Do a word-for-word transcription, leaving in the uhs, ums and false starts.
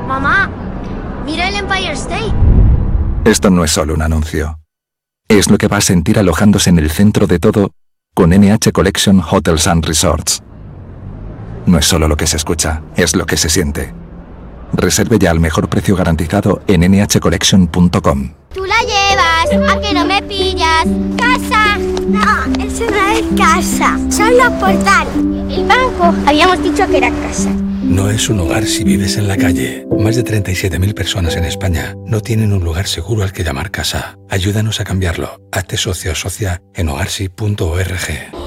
Mamá, mira el Empire State. Esto no es solo un anuncio. Es lo que va a sentir alojándose en el centro de todo con N H Collection Hotels and Resorts. No es solo lo que se escucha, es lo que se siente. Reserve ya al mejor precio garantizado en ene hache collection punto com. Tú la llevas, ¿a que no me pillas? ¡Casa! No, eso no es casa, son los portales. El banco, habíamos dicho que era casa. No es un hogar si vives en la calle. Más de treinta y siete mil personas en España no tienen un lugar seguro al que llamar casa. Ayúdanos a cambiarlo. Hazte socio o socia en hogarsi punto org.